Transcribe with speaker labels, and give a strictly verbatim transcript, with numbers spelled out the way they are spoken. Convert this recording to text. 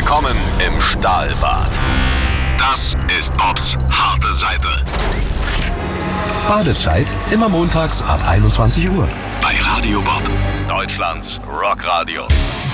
Speaker 1: Willkommen im Stahlbad. Das ist Bobs harte Seite.
Speaker 2: Badezeit immer montags ab einundzwanzig Uhr.
Speaker 1: Bei Radio Bob, Deutschlands Rockradio.